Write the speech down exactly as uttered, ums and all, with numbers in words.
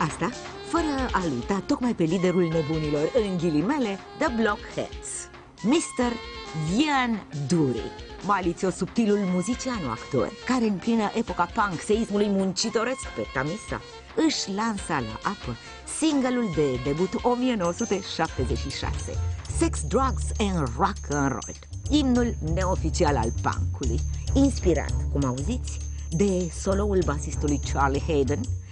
Asta fără a uita tocmai pe liderul nebunilor, în ghilimele, The Blockheads, mister Ian Dury, malițios subtilul muzicianu actor, care în plină epoca punk seismului muncitoresc pe Tamisa, își lansa la apă single-ul de debut o mie nouă sute șaptezeci și șase, Sex, Drugs and Rock and Roll, imnul neoficial al punkului, inspirat, cum auziți, de soloul basistului Charlie Hayden,